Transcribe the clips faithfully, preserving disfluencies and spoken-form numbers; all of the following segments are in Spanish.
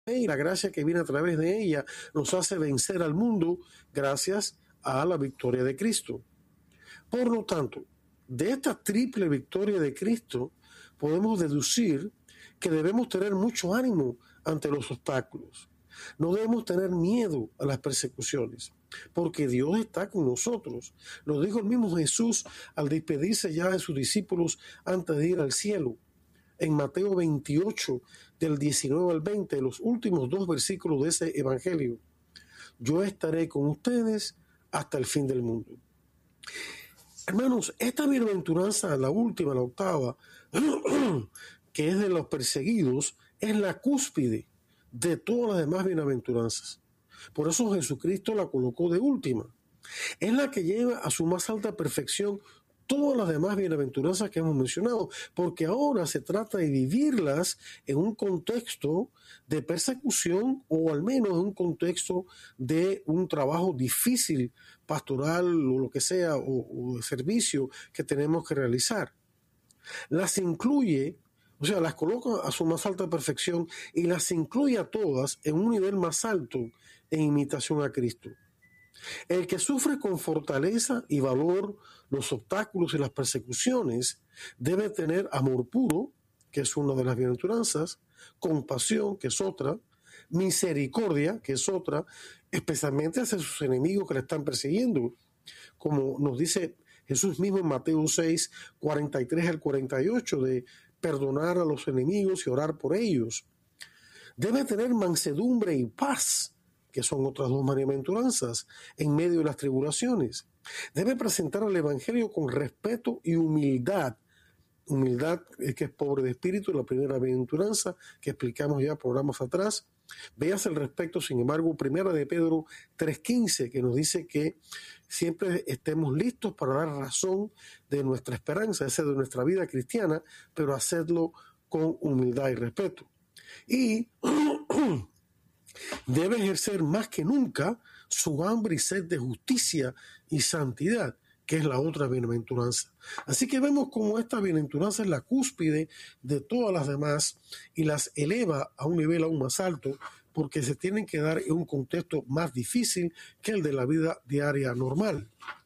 y la gracia que viene a través de ella nos hace vencer al mundo gracias a la victoria de Cristo. Por lo tanto, de esta triple victoria de Cristo podemos deducir que debemos tener mucho ánimo ante los obstáculos. No debemos tener miedo a las persecuciones, porque Dios está con nosotros. Lo dijo el mismo Jesús al despedirse ya de sus discípulos antes de ir al cielo. En Mateo veintiocho, del diecinueve al veinte, los últimos dos versículos de ese evangelio. Yo estaré con ustedes hasta el fin del mundo. Hermanos, esta bienaventuranza, la última, la octava, que es de los perseguidos, es la cúspide de todas las demás bienaventuranzas. Por eso Jesucristo la colocó de última. Es la que lleva a su más alta perfección todas las demás bienaventuranzas que hemos mencionado, porque ahora se trata de vivirlas en un contexto de persecución o al menos en un contexto de un trabajo difícil, pastoral o lo que sea, o, o de servicio que tenemos que realizar. Las incluye, o sea, las coloca a su más alta perfección y las incluye a todas en un nivel más alto en imitación a Cristo. El que sufre con fortaleza y valor los obstáculos y las persecuciones debe tener amor puro, que es una de las bienaventuranzas, compasión, que es otra, misericordia, que es otra, especialmente hacia sus enemigos que le están persiguiendo, como nos dice Jesús mismo en Mateo seis, cuarenta y tres al cuarenta y ocho, de perdonar a los enemigos y orar por ellos. Debe tener mansedumbre y paz, que son otras dos bienaventuranzas, en medio de las tribulaciones. Debe presentar al Evangelio con respeto y humildad. Humildad es que es pobre de espíritu, la primera bienaventuranza que explicamos ya programas atrás. Veas al respecto, sin embargo, primera de Pedro tres quince, que nos dice que siempre estemos listos para dar razón de nuestra esperanza, esa de nuestra vida cristiana, pero hacerlo con humildad y respeto. Y debe ejercer más que nunca su hambre y sed de justicia y santidad, que es la otra bienaventuranza. Así que vemos cómo esta bienaventuranza es la cúspide de todas las demás y las eleva a un nivel aún más alto, porque se tienen que dar en un contexto más difícil que el de la vida diaria normal.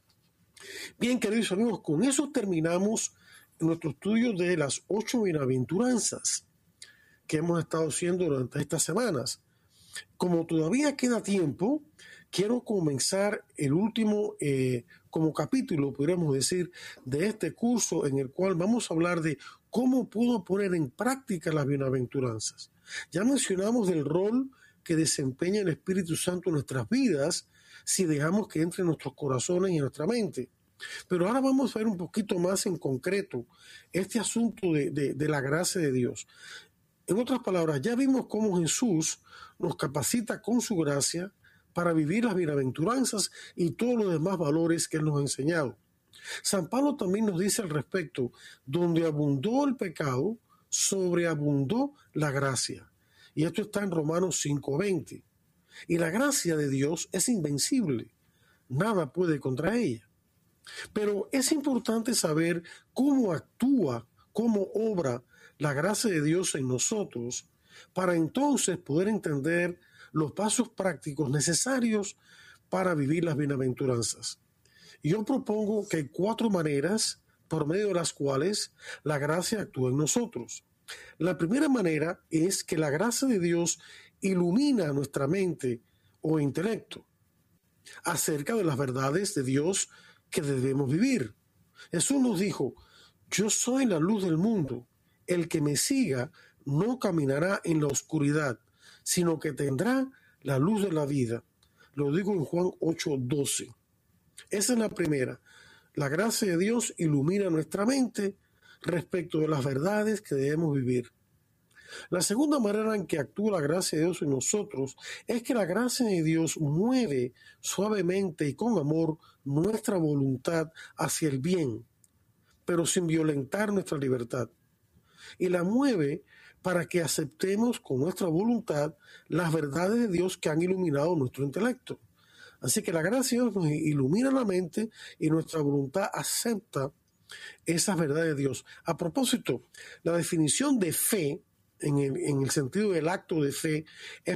Bien, queridos amigos, con eso terminamos nuestro estudio de las ocho bienaventuranzas que hemos estado haciendo durante estas semanas. Como todavía queda tiempo, quiero comenzar el último eh, como capítulo, podríamos decir, de este curso en el cual vamos a hablar de cómo puedo poner en práctica las bienaventuranzas. Ya mencionamos del rol que desempeña el Espíritu Santo en nuestras vidas si dejamos que entre en nuestros corazones y en nuestra mente. Pero ahora vamos a ver un poquito más en concreto este asunto de, de, de la gracia de Dios. En otras palabras, ya vimos cómo Jesús nos capacita con su gracia para vivir las bienaventuranzas y todos los demás valores que Él nos ha enseñado. San Pablo también nos dice al respecto, donde abundó el pecado, sobreabundó la gracia. Y esto está en Romanos cinco veinte. Y la gracia de Dios es invencible. Nada puede contra ella. Pero es importante saber cómo actúa, cómo obra la gracia de Dios en nosotros, para entonces poder entender los pasos prácticos necesarios para vivir las bienaventuranzas. Y yo propongo que hay cuatro maneras por medio de las cuales la gracia actúa en nosotros. La primera manera es que la gracia de Dios ilumina nuestra mente o intelecto acerca de las verdades de Dios que debemos vivir. Jesús nos dijo, yo soy la luz del mundo. El que me siga no caminará en la oscuridad, sino que tendrá la luz de la vida. Lo digo en Juan ocho doce. Esa es la primera. La gracia de Dios ilumina nuestra mente respecto de las verdades que debemos vivir. La segunda manera en que actúa la gracia de Dios en nosotros es que la gracia de Dios mueve suavemente y con amor nuestra voluntad hacia el bien, pero sin violentar nuestra libertad. Y la mueve para que aceptemos con nuestra voluntad las verdades de Dios que han iluminado nuestro intelecto. Así que la gracia de Dios nos ilumina la mente y nuestra voluntad acepta esas verdades de Dios. A propósito, la definición de fe en el, en el sentido del acto de fe, es